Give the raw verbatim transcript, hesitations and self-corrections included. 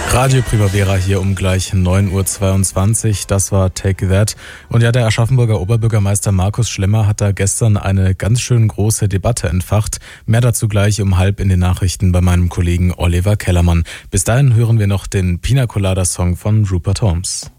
Radio Primavera hier um gleich neun Uhr zweiundzwanzig. Das war Take That. Und ja, der Aschaffenburger Oberbürgermeister Markus Schlemmer hat da gestern eine ganz schön große Debatte entfacht. Mehr dazu gleich um halb in den Nachrichten bei meinem Kollegen Oliver Kellermann. Bis dahin hören wir noch den Pina Colada Song von Rupert Holmes.